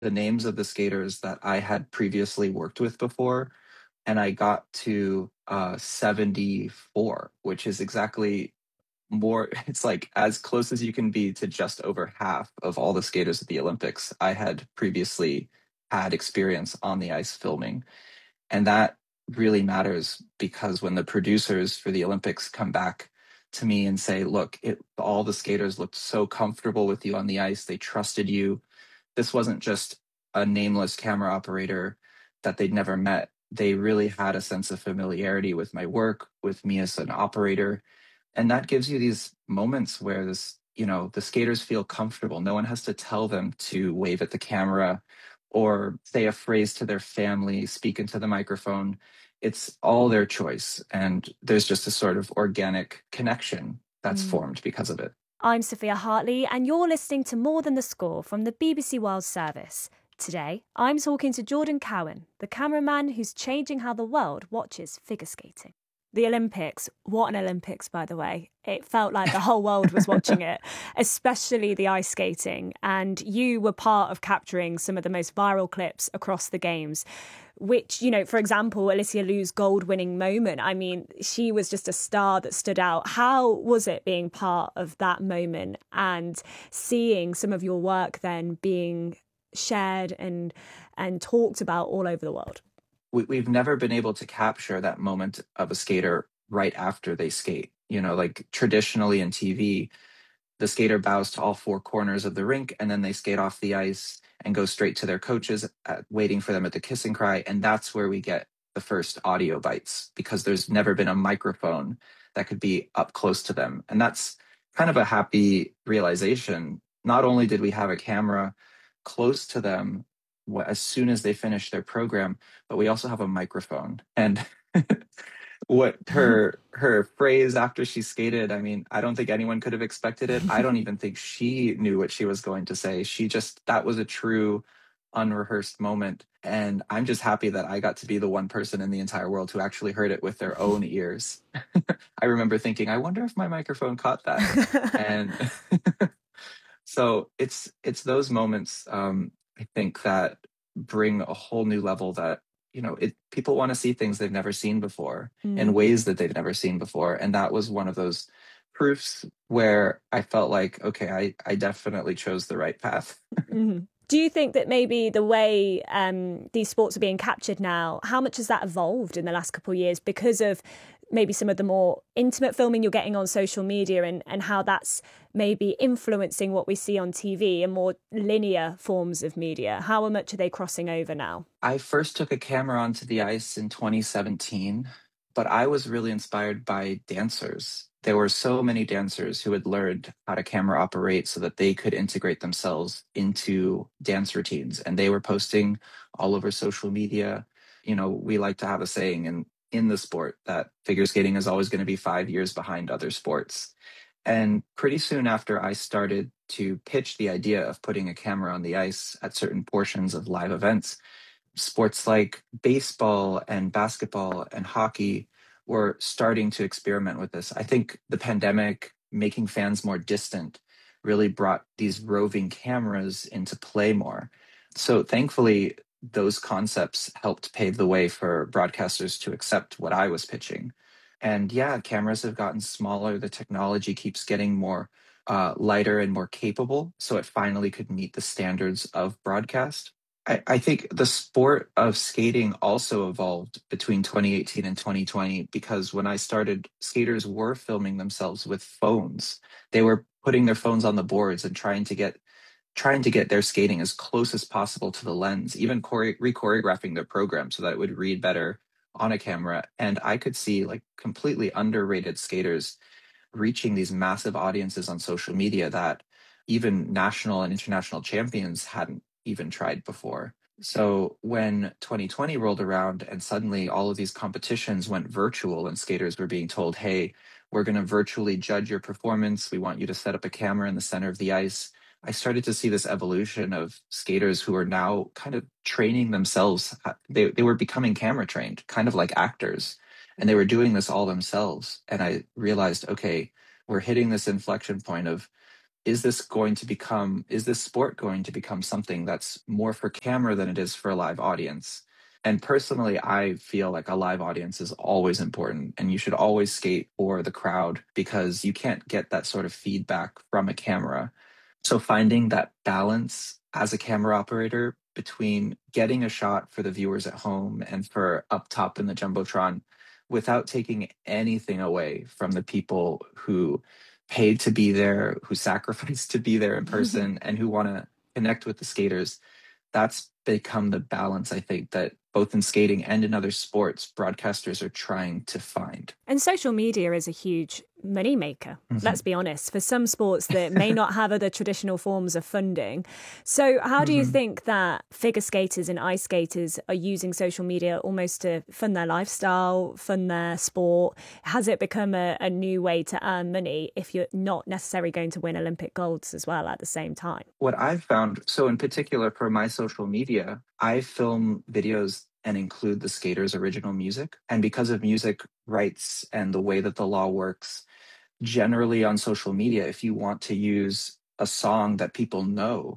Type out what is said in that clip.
the names of the skaters that I had previously worked with before, and I got to 74, which is exactly more, it's like as close as you can be to just over half of all the skaters at the Olympics I had previously had experience on the ice filming. And that really matters because when the producers for the Olympics come back to me and say, look, all the skaters looked so comfortable with you on the ice, they trusted you. This wasn't just a nameless camera operator that they'd never met. They really had a sense of familiarity with my work, with me as an operator. And that gives you these moments where the skaters feel comfortable. No one has to tell them to wave at the camera or say a phrase to their family, speak into the microphone. It's all their choice. And there's just a sort of organic connection that's formed because of it. I'm Sophia Hartley, and you're listening to More Than the Score from the BBC World Service. Today, I'm talking to Jordan Cowan, the cameraman who's changing how the world watches figure skating. The Olympics, what an Olympics, by the way. It felt like the whole world was watching it, especially the ice skating. And you were part of capturing some of the most viral clips across the games, which, for example, Alicia Liu's gold-winning moment. I mean, she was just a star that stood out. How was it being part of that moment and seeing some of your work then being shared and talked about all over the world? We've never been able to capture that moment of a skater right after they skate. Like traditionally in TV, the skater bows to all four corners of the rink and then they skate off the ice and go straight to their coaches, waiting for them at the kiss and cry. And that's where we get the first audio bites because there's never been a microphone that could be up close to them. And that's kind of a happy realization. Not only did we have a camera close to them as soon as they finish their program, but we also have a microphone. And what her phrase after she skated, I mean, I don't think anyone could have expected it. I don't even think she knew what she was going to say. That was a true unrehearsed moment. And I'm just happy that I got to be the one person in the entire world who actually heard it with their own ears. I remember thinking, I wonder if my microphone caught that. And so it's those moments, I think, that bring a whole new level that people want to see things they've never seen before in ways that they've never seen before. And that was one of those proofs where I felt like, okay, I definitely chose the right path. Do you think that maybe the way these sports are being captured now, how much has that evolved in the last couple of years because of maybe some of the more intimate filming you're getting on social media and how that's maybe influencing what we see on TV and more linear forms of media? How much are they crossing over now? I first took a camera onto the ice in 2017, but I was really inspired by dancers. There were so many dancers who had learned how to camera operate so that they could integrate themselves into dance routines. And they were posting all over social media. We like to have a saying in the sport that figure skating is always going to be 5 years behind other sports. And pretty soon after I started to pitch the idea of putting a camera on the ice at certain portions of live events, sports like baseball and basketball and hockey were starting to experiment with this. I think the pandemic making fans more distant really brought these roving cameras into play more. So thankfully, those concepts helped pave the way for broadcasters to accept what I was pitching. And yeah, cameras have gotten smaller. The technology keeps getting more lighter and more capable. So it finally could meet the standards of broadcast. I think the sport of skating also evolved between 2018 and 2020 because when I started, skaters were filming themselves with phones. They were putting their phones on the boards and trying to get their skating as close as possible to the lens, even re-choreographing their program so that it would read better on a camera. And I could see like completely underrated skaters reaching these massive audiences on social media that even national and international champions hadn't even tried before. So when 2020 rolled around and suddenly all of these competitions went virtual and skaters were being told, hey, we're going to virtually judge your performance. We want you to set up a camera in the center of the ice. I started to see this evolution of skaters who are now kind of training themselves. They were becoming camera trained, kind of like actors, and they were doing this all themselves. And I realized, okay, we're hitting this inflection point of is this sport going to become something that's more for camera than it is for a live audience? And personally, I feel like a live audience is always important, and you should always skate for the crowd because you can't get that sort of feedback from a camera. So finding that balance as a camera operator between getting a shot for the viewers at home and for up top in the Jumbotron without taking anything away from the people who paid to be there, who sacrificed to be there in person, and who want to connect with the skaters, that's become the balance, I think, that both in skating and in other sports, broadcasters are trying to find. And social media is a huge moneymaker, let's Mhm. be honest, for some sports that may not have other traditional forms of funding. So how do you Mhm. think that figure skaters and ice skaters are using social media almost to fund their lifestyle, fund their sport? Has it become a new way to earn money if you're not necessarily going to win Olympic golds as well at the same time? What I've found, so in particular for my social media, I film videos and include the skaters' original music. And because of music rights and the way that the law works, generally on social media, if you want to use a song that people know,